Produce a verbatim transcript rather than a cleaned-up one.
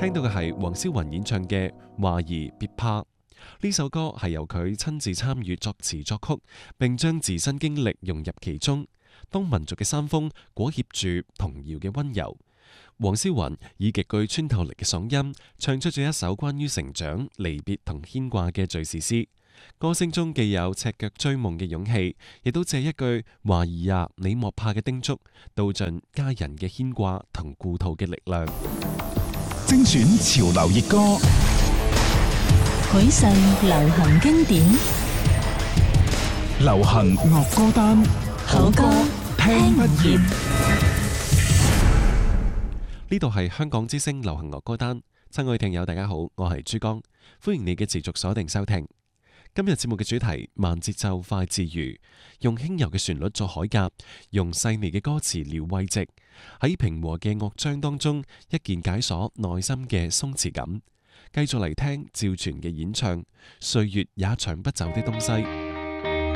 聽到嘅係黃霄雲演唱嘅《話兒別怕》。呢首歌係由佢親自參與作詞作曲，並將自身經歷融入其中。當民族嘅山峰裹挾住童謠嘅溫柔，黃霄雲以極具穿透力嘅嗓音，唱出咗一首關於成長、離別同牽掛嘅敘事詩。歌聲中既有赤腳追夢嘅勇氣，亦都借一句華兒啊，你莫怕嘅叮囑，道盡家人嘅牽掛同故土嘅力量。 精選潮流熱歌， 許世流行經典， 流行樂歌單， 好歌聽不厭。 呢度係香港之聲流行樂歌單，親愛聽友大家好，我係珠江，歡迎你嘅持續鎖定收聽。今日節目嘅主題慢節奏快自如，用輕柔嘅旋律作鎧甲，用細膩嘅歌詞療慰藉，喺平和嘅樂章當中一鍵解鎖內心嘅鬆弛感。繼續嚟聽趙傳嘅演唱《歲月也搶不走的東西》。